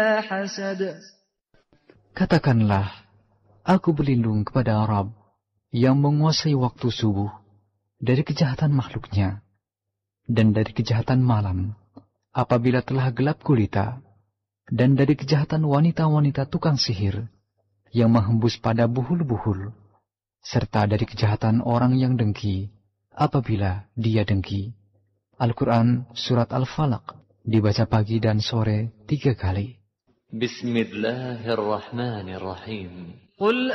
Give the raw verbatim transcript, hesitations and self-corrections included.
Katakanlah, aku berlindung kepada Rabb yang menguasai waktu subuh dari kejahatan makhluknya dan dari kejahatan malam apabila telah gelap gulita, dan dari kejahatan wanita-wanita tukang sihir yang menghembus pada buhul-buhul, serta dari kejahatan orang yang dengki apabila dia dengki. Al-Quran Surat Al-Falaq dibaca pagi dan sore tiga kali. Bismillahirrahmanirrahim. Qul